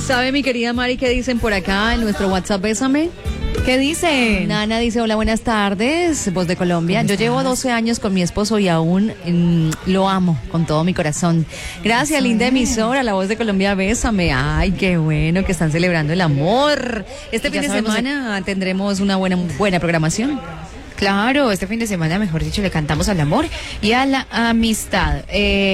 ¿Sabe, mi querida Mari, qué dicen por acá en nuestro WhatsApp? Bésame. ¿Qué dicen? Nana dice, hola, buenas tardes, voz de Colombia. Yo llevo 12 años con mi esposo y aún lo amo con todo mi corazón. Gracias, Eso linda es. emisora, la voz de Colombia, bésame. Ay, qué bueno que están celebrando el amor. Este Y fin ya de sabemos semana tendremos una buena programación. Claro, este fin de semana, mejor dicho, le cantamos al amor y a la amistad.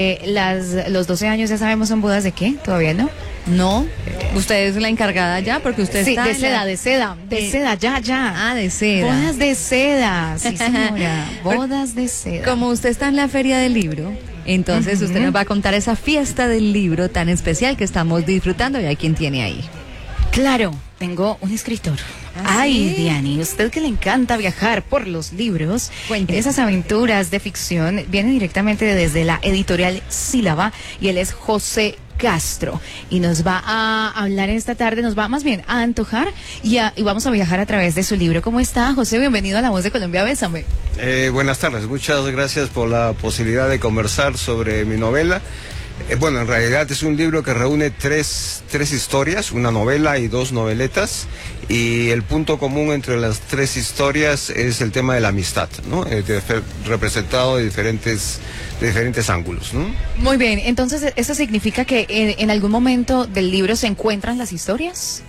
Los 12 años, ya sabemos, son bodas de qué, ¿todavía no? No, usted es la encargada ya, porque usted Sí, está de en seda, la- de seda, de seda, ya. Ah, de seda. Bodas de seda, sí señora, bodas de seda. Como usted está en la feria del libro, entonces usted nos va a contar esa fiesta del libro tan especial que estamos disfrutando y hay quien tiene ahí. Claro, tengo un escritor. ¿Ah, Ay, sí? Diani, usted que le encanta viajar por los libros, Cuente. esas aventuras de ficción vienen directamente desde la editorial Sílaba y él es José Castro y nos va a hablar esta tarde, nos va más bien a antojar y vamos a viajar a través de su libro. ¿Cómo está, José? Bienvenido a La Voz de Colombia, bésame. Buenas tardes, muchas gracias por la posibilidad de conversar sobre mi novela. Bueno, en realidad es un libro que reúne tres historias, una novela y dos noveletas, y el punto común entre las tres historias es el tema de la amistad, ¿no? Representado de diferentes ángulos, ¿no? Muy bien, entonces, ¿eso significa que en algún momento del libro se encuentran las historias?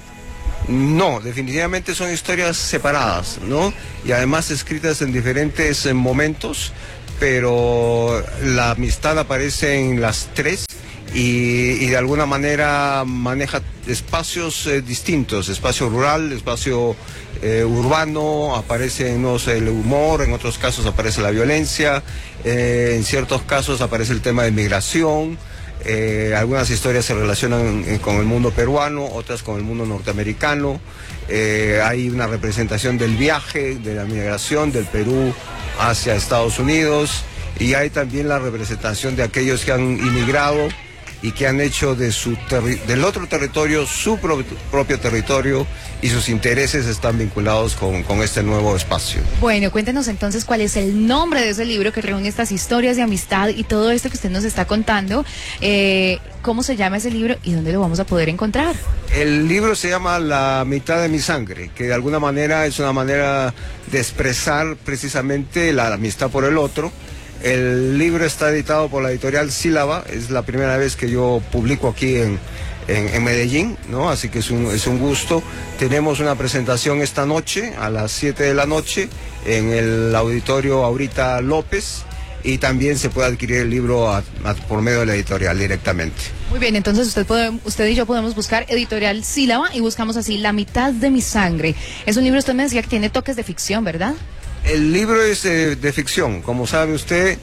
No, definitivamente son historias separadas, ¿no? Y además escritas en diferentes momentos, pero la amistad aparece en las tres y de alguna manera maneja espacios distintos, espacio rural, espacio urbano, aparece no sé, el humor, en otros casos aparece la violencia, en ciertos casos aparece el tema de migración. Algunas historias se relacionan con el mundo peruano, otras con el mundo norteamericano. Hay una representación del viaje, de la migración del Perú hacia Estados Unidos, y hay también la representación de aquellos que han inmigrado y que han hecho del otro territorio su propio territorio, y sus intereses están vinculados con este nuevo espacio. Bueno, cuéntenos entonces cuál es el nombre de ese libro que reúne estas historias de amistad y todo esto que usted nos está contando. ¿Cómo se llama ese libro y dónde lo vamos a poder encontrar? El libro se llama La mitad de mi sangre, que de alguna manera es una manera de expresar precisamente la amistad por el otro. El libro está editado por la editorial Sílaba, es la primera vez que yo publico aquí en Medellín, ¿no? Así que es un gusto. Tenemos una presentación esta noche a las 7 de la noche en el auditorio Aurita López, y también se puede adquirir el libro por medio de la editorial directamente. Muy bien, entonces usted y yo podemos buscar editorial Sílaba y buscamos así La mitad de mi sangre. Es un libro, usted me decía que tiene toques de ficción, ¿verdad? El libro es de ficción, como sabe usted,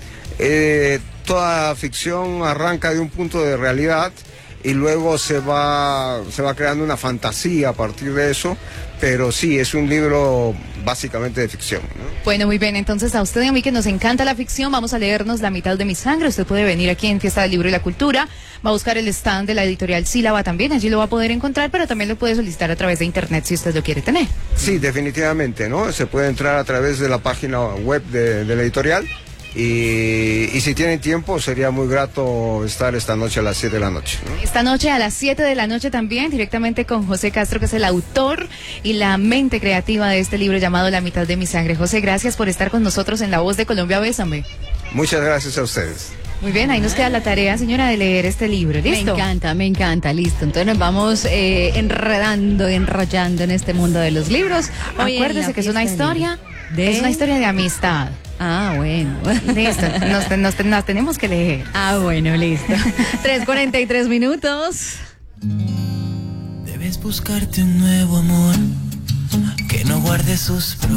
toda ficción arranca de un punto de realidad y luego se va creando una fantasía a partir de eso, pero sí, es un libro básicamente de ficción, ¿no? Bueno, muy bien, entonces a usted y a mí que nos encanta la ficción, vamos a leernos La mitad de mi sangre. Usted puede venir aquí en Fiesta del Libro y la Cultura, va a buscar el stand de la editorial Sílaba también, allí lo va a poder encontrar, pero también lo puede solicitar a través de internet si usted lo quiere tener. Sí, definitivamente, ¿no? Se puede entrar a través de la página web de la editorial, y si tienen tiempo sería muy grato estar esta noche a las 7 de la noche, ¿no? Esta noche a las 7 de la noche también, directamente con José Castro, que es el autor y la mente creativa de este libro llamado La mitad de mi sangre. José, gracias por estar con nosotros en La Voz de Colombia, bésame. Muchas gracias a ustedes. Muy bien, ahí nos queda la tarea, señora, de leer este libro. ¿Listo? Me encanta, listo. Entonces nos vamos enredando, enrollando en este mundo de los libros. Hoy en Acuérdese la que es una fiesta del historia, libro. es una historia de amistad. Ah, bueno. Listo, nos tenemos que leer. Ah, bueno, listo. 3:43 minutos. Debes buscarte un nuevo amor que no guarde sus